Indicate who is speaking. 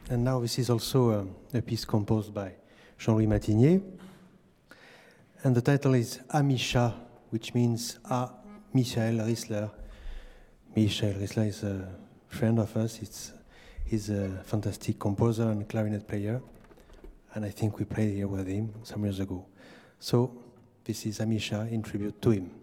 Speaker 1: And now this is also a piece composed by Jean-Louis Matigné. And the title is Amisha, which means Michael Rissler. Michael Rissler is a friend of us. He's a fantastic composer and clarinet player. And I think we played here with him some years ago. So this is Amisha in tribute to him.